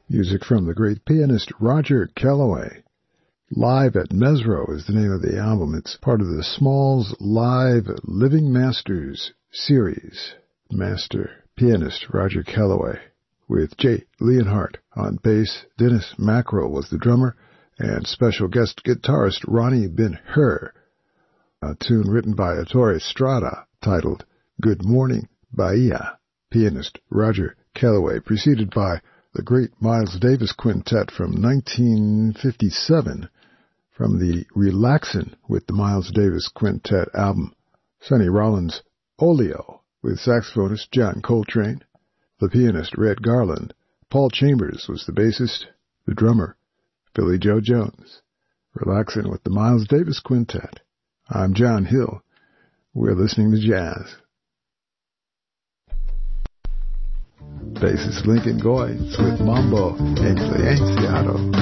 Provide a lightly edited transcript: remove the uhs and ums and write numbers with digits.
Music from the great pianist Roger Kellaway. Live at Mesro is the name of the album. It's part of the Smalls Live Living Masters series. Master pianist Roger Kellaway, with Jay Leonhardt on bass. Dennis Mackrell was the drummer, and special guest guitarist Ronnie Ben-Hur. A tune written by Ettore Strada titled Good Morning Bahia. Pianist Roger Kellaway, preceded by the great Miles Davis Quintet from 1957 from the Relaxin' with the Miles Davis Quintet album. Sonny Rollins' Oleo with saxophonist John Coltrane, the pianist Red Garland. Paul Chambers was the bassist, the drummer Billy Joe Jones. Relaxin' with the Miles Davis Quintet. I'm John Hill. We're listening to jazz. Bassist Lincoln Goines with Mambo Influenciado.